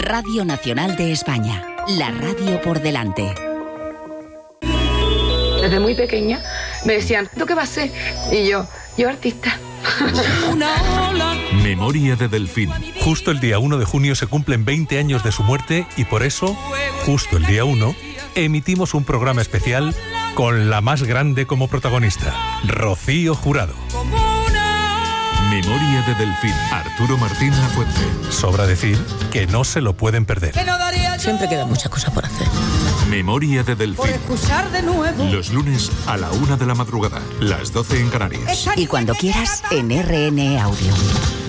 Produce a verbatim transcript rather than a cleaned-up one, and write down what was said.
Radio Nacional de España, la radio por delante. Desde muy pequeña me decían, ¿tú qué vas a ser? Y yo, yo artista. Memoria de Delfín. Justo el día uno de junio se cumplen veinte años de su muerte y por eso, justo el día uno, emitimos un programa especial con la más grande como protagonista, Rocío Jurado. Memoria de Delfín. Arturo Martín Lafuente. Sobra decir que no se lo pueden perder. Siempre quedan muchas cosas por hacer. Memoria de Delfín. De nuevo. Los lunes a la una de la madrugada, las doce en Canarias. Y cuando quieras, en R N E Audio.